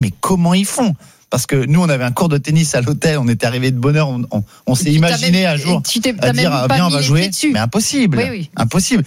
mais comment ils font ? Parce que nous, on avait un cours de tennis à l'hôtel, on était arrivé de bonne heure, on s'est imaginé un jour à dire viens, on va jouer, mais impossible, impossible.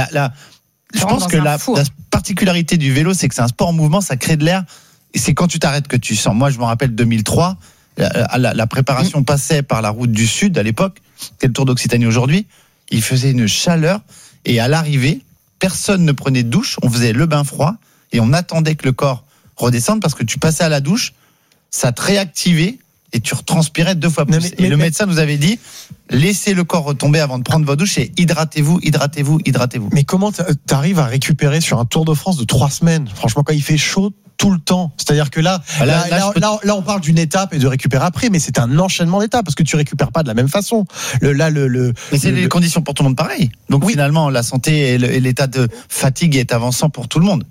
Je pense que la particularité du vélo, c'est que c'est un sport en mouvement, ça crée de l'air, et c'est quand tu t'arrêtes que tu sens. Moi, je me rappelle 2003, la préparation passait par la route du Sud à l'époque, c'est le Tour d'Occitanie aujourd'hui, il faisait une chaleur, et à l'arrivée, personne ne prenait de douche, on faisait le bain froid, et on attendait que le corps redescende, parce que tu passais à la douche, ça te réactivait et tu retranspirais 2 fois plus. Et le médecin nous avait dit, laissez le corps retomber avant de prendre votre douche et hydratez-vous. Mais comment t'arrives à récupérer sur un Tour de France de 3 semaines ? Franchement, quand il fait chaud tout le temps. C'est-à-dire que là, on parle d'une étape et de récupérer après, mais c'est un enchaînement d'étapes parce que tu récupères pas de la même façon. Mais c'est les conditions pour tout le monde pareil. Donc finalement, la santé et l'état de fatigue est avançant pour tout le monde.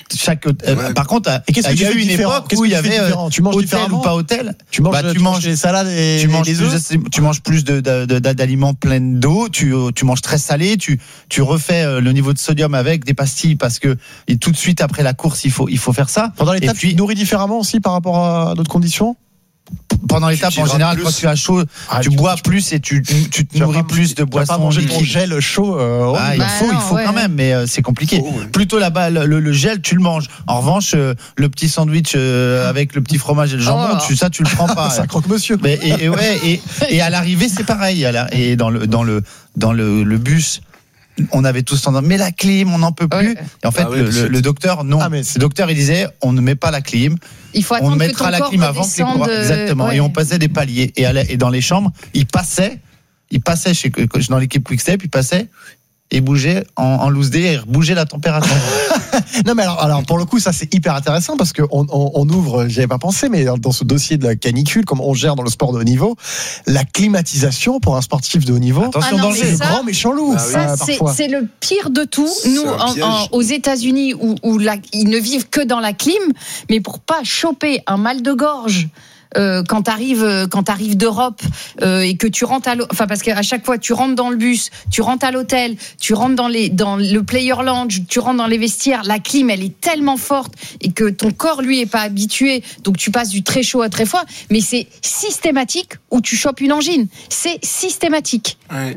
Par contre, il y a eu une époque où il y avait hôtel ou pas hôtel. Tu manges des salades et des œufs. Tu manges plus d'aliments pleins d'eau. Tu manges très salé. Tu refais le niveau de sodium avec des pastilles parce que et tout de suite après la course, il faut faire ça. Pendant l'étape, tu te nourris différemment aussi par rapport à d'autres conditions. Pendant l'étape, en général, quand tu as chaud, tu bois plus et tu te nourris plus de boissons. Tu vas pas manger ton gel chaud. Il faut quand même, mais c'est compliqué. Plutôt là-bas, le gel, tu le manges. En revanche, le petit sandwich avec le petit fromage et le jambon, tu le prends pas. Ça croque monsieur. Et à l'arrivée, c'est pareil. Et dans le bus, on avait tous tendance, mais la clim, on n'en peut plus. Et en fait, le docteur, non. Le docteur, il disait, on ne met pas la clim. Il faut attendre on mettra la clim avant que les coureurs. Exactement. Et on passait des paliers. Et dans les chambres, il passait dans l'équipe Quick-Step, il passait et bougeait en loose day et bougeait la température. Non mais alors pour le coup ça c'est hyper intéressant parce que on ouvre, j'y avais pas pensé, mais dans ce dossier de la canicule, comme on gère dans le sport de haut niveau, la climatisation pour un sportif de haut niveau. Attention danger, c'est le grand méchant loup. C'est le pire de tout. Nous aux États-Unis où ils ne vivent que dans la clim, mais pour pas choper un mal de gorge. Quand t'arrives d'Europe et que tu rentres parce qu'à chaque fois tu rentres dans le bus, tu rentres à l'hôtel, tu rentres dans le player lounge, tu rentres dans les vestiaires, la clim elle est tellement forte et que ton corps lui est pas habitué, donc tu passes du très chaud à très froid, mais c'est systématique où tu chopes une angine, c'est systématique.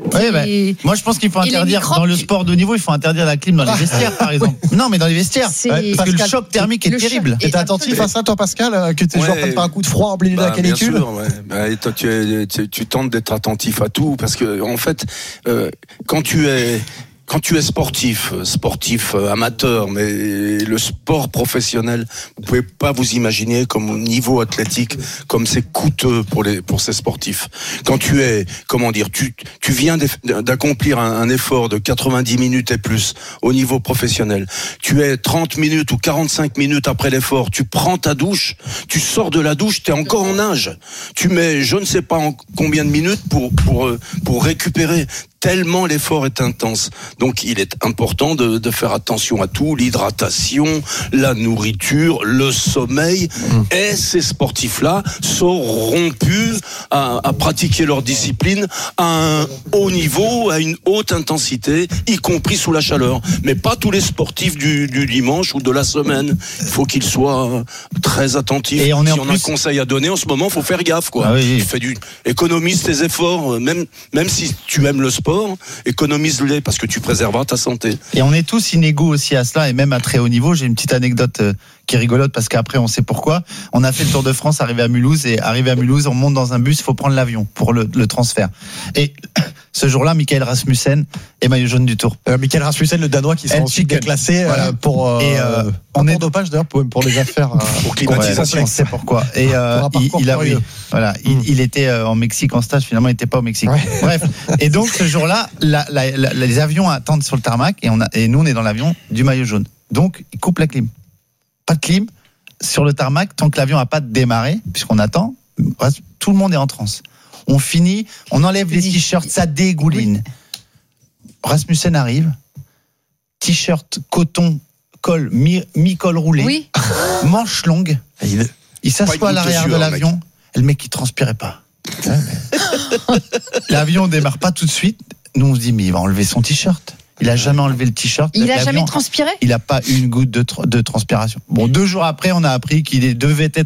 Moi je pense qu'il faut interdire dans le sport de haut niveau, il faut interdire la clim dans les vestiaires par exemple. Non mais dans les vestiaires, parce que le choc thermique est terrible. T'es attentif à ça toi Pascal, que tes joueurs prennent pas un coup de froid en de la canicule. Bien sûr, tu tentes d'être attentif à tout parce que en fait, quand tu es sportif amateur, mais le sport professionnel, vous pouvez pas vous imaginer comme au niveau athlétique, comme c'est coûteux pour ces sportifs. Quand tu es, tu viens d'accomplir un effort de 90 minutes et plus au niveau professionnel. Tu es 30 minutes ou 45 minutes après l'effort, tu prends ta douche, tu sors de la douche, t'es encore en nage. Tu mets je ne sais pas combien de minutes pour récupérer. Tellement l'effort est intense. Donc il est important de faire attention à tout, l'hydratation, la nourriture, le sommeil. Et ces sportifs-là sont rompus à pratiquer leur discipline à un haut niveau, à une haute intensité, y compris sous la chaleur. Mais pas tous les sportifs du dimanche ou de la semaine. Il faut qu'ils soient très attentifs. Et si on a un conseil à donner en ce moment, il faut faire gaffe. Économise tes efforts, même si tu aimes le sport, économise-les parce que tu préserveras ta santé. Et on est tous inégaux aussi à cela et même à très haut niveau. J'ai une petite anecdote qui est rigolote parce qu'après on sait pourquoi. On a fait le Tour de France, arrivé à Mulhouse, on monte dans un bus, il faut prendre l'avion pour le transfert. Et ce jour-là, Michael Rasmussen est maillot jaune du Tour. Michael Rasmussen, le Danois qui sera ensuite déclassé pour on est dopage d'ailleurs pour les affaires pour climatisation. On sait pourquoi. Et il était en Mexique en stage, finalement il n'était pas au Mexique. Bref. Et donc ce jour-là, les avions attendent sur le tarmac et nous on est dans l'avion du maillot jaune. Donc il coupe la clim. Pas de clim sur le tarmac tant que l'avion n'a pas démarré, puisqu'on attend. Tout le monde est en transe. On finit, on enlève les t-shirts, ça dégouline. Rasmussen arrive, t-shirt coton, col mi-col roulé, manche longue. Il s'assoit à l'arrière de l'avion. Et le mec il transpirait pas. L'avion démarre pas tout de suite. Nous on se dit mais il va enlever son t-shirt. Il a jamais enlevé le t-shirt. Il a jamais transpiré. Il a pas une goutte de transpiration. Bon, 2 jours après, on a appris qu'il devait être